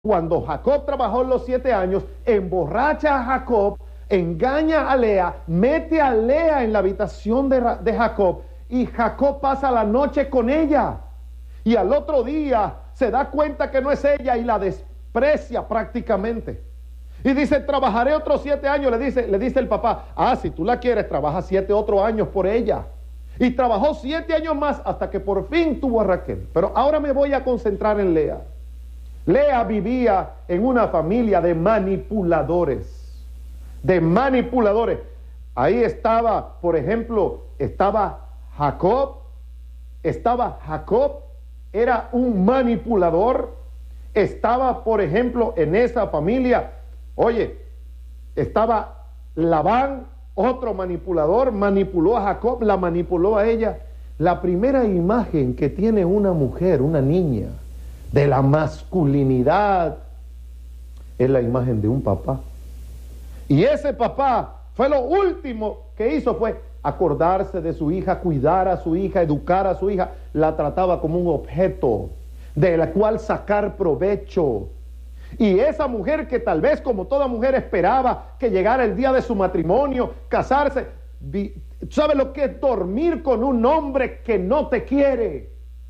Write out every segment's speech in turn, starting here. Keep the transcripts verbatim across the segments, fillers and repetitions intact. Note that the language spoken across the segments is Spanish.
Cuando Jacob trabajó los siete años, emborracha a Jacob, engaña a Lea, mete a Lea en la habitación de, de Jacob, y Jacob pasa la noche con ella. Y al otro día se da cuenta que no es ella y la desprecia prácticamente. Y dice, trabajaré otros siete años, le dice, le dice el papá, ah, si tú la quieres, trabaja siete otros años por ella. Y trabajó siete años más hasta que por fin tuvo a Raquel. Pero ahora me voy a concentrar en Lea. Lea vivía en una familia de manipuladores, de manipuladores. Ahí estaba, por ejemplo, estaba Jacob, estaba Jacob, era un manipulador. Estaba, por ejemplo, en esa familia, oye, estaba Labán, otro manipulador, manipuló a Jacob, la manipuló a ella. La primera imagen que tiene una mujer, una niña, de la masculinidad, es la imagen de un papá. Y ese papá fue lo último que hizo, fue acordarse de su hija, cuidar a su hija, educar a su hija. La trataba como un objeto de la cual sacar provecho. Y esa mujer que tal vez, como toda mujer, esperaba que llegara el día de su matrimonio, casarse. ¿Sabe lo que es dormir con un hombre que no te quiere?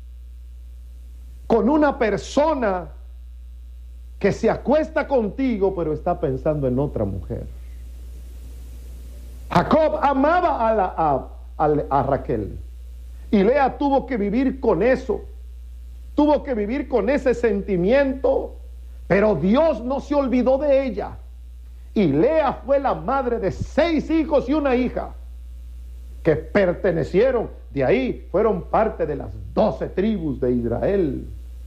Con una persona que se acuesta contigo, pero está pensando en otra mujer. Jacob amaba a, la, a, a, a Raquel, y Lea tuvo que vivir con eso, tuvo que vivir con ese sentimiento, pero Dios no se olvidó de ella. Y Lea fue la madre de seis hijos y una hija, que pertenecieron, de ahí fueron parte de las doce tribus de Israel.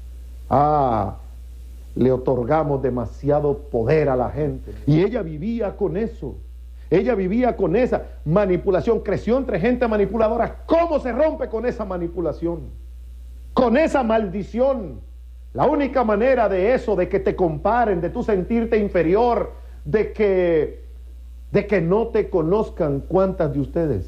Ah, le otorgamos demasiado poder a la gente. Y ella vivía con eso. Ella vivía con esa manipulación. Creció entre gente manipuladora. ¿Cómo se rompe con esa manipulación? Con esa maldición. La única manera de eso, de que te comparen, de tú sentirte inferior, de que, de que no te conozcan. ¿Cuántas de ustedes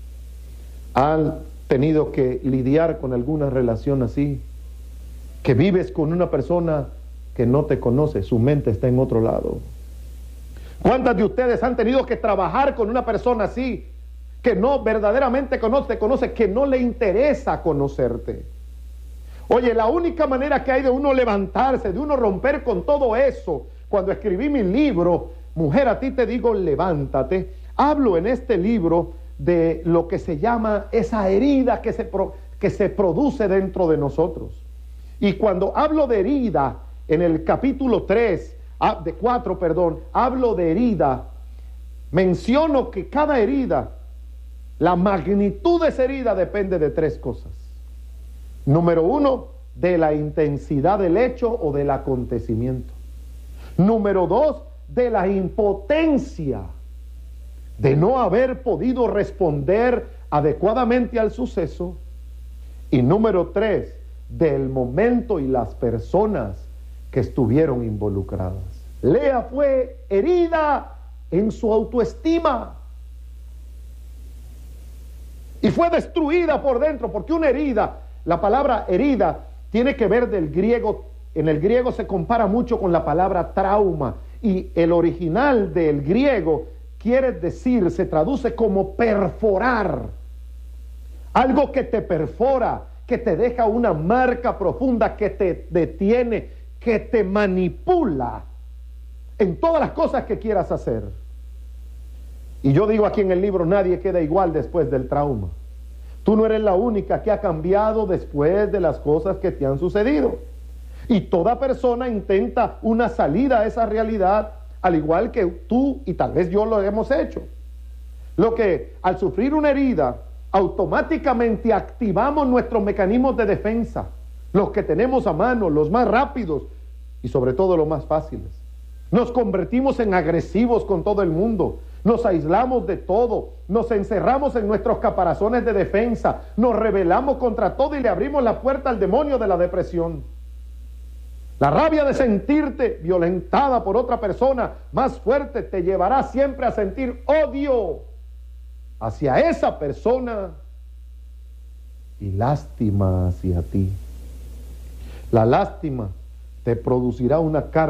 han tenido que lidiar con alguna relación así? Que vives con una persona que no te conoce, su mente está en otro lado. ¿Cuántas de ustedes han tenido que trabajar con una persona así, que no verdaderamente conoce, te conoce, que no le interesa conocerte? Oye, la única manera que hay de uno levantarse, de uno romper con todo eso, cuando escribí mi libro, Mujer, a ti te digo, levántate, hablo en este libro de lo que se llama esa herida que se, pro, que se produce dentro de nosotros. Y cuando hablo de herida, en el capítulo tres, de cuatro, perdón, hablo de herida, menciono que cada herida, la magnitud de esa herida depende de tres cosas. Número uno, de la intensidad del hecho o del acontecimiento. Número dos, de la impotencia de no haber podido responder adecuadamente al suceso. Y número tres, del momento y las personas que estuvieron involucradas. Lea fue herida en su autoestima y fue destruida por dentro, porque una herida, la palabra herida tiene que ver del griego, en el griego se compara mucho con la palabra trauma, y el original del griego quiere decir, se traduce como perforar, algo que te perfora, que te deja una marca profunda, que te detiene, que te manipula en todas las cosas que quieras hacer. Y yo digo aquí en el libro, nadie queda igual después del trauma. Tú no eres la única que ha cambiado después de las cosas que te han sucedido. Y toda persona intenta una salida a esa realidad, al igual que tú y tal vez yo lo hemos hecho. Lo que al sufrir una herida, automáticamente activamos nuestros mecanismos de defensa, los que tenemos a mano, los más rápidos y sobre todo los más fáciles. Nos convertimos en agresivos con todo el mundo, nos aislamos de todo, nos encerramos en nuestros caparazones de defensa, nos rebelamos contra todo y le abrimos la puerta al demonio de la depresión. La rabia de sentirte violentada por otra persona más fuerte te llevará siempre a sentir odio hacia esa persona y lástima hacia ti. La lástima te producirá una carga